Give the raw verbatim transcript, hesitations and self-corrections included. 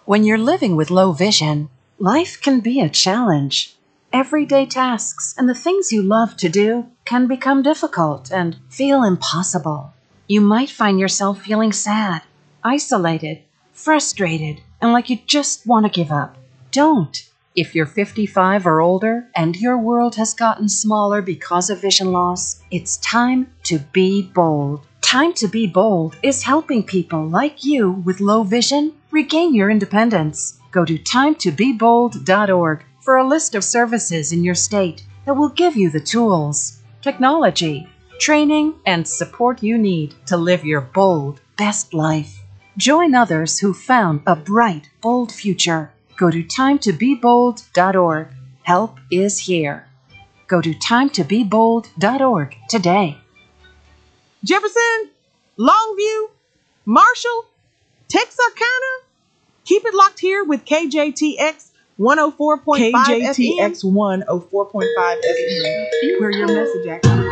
When you're living with low vision, life can be a challenge. Everyday tasks and the things you love to do can become difficult and feel impossible. You might find yourself feeling sad, isolated, frustrated, and like you just want to give up. Don't. If you're fifty-five or older and your world has gotten smaller because of vision loss, it's time to be bold. Time to be bold is helping people like you with low vision regain your independence. Go to time to be bold dot org for a list of services in your state that will give you the tools, technology, training, and support you need to live your bold, best life. Join others who found a bright, bold future. Go to time to be bold dot org. Help is here. Go to time to be bold dot org today. Jefferson, Longview, Marshall, Texarkana. Keep it locked here with K J T X one oh four point five K J T X one oh four point five F M. Where your message actually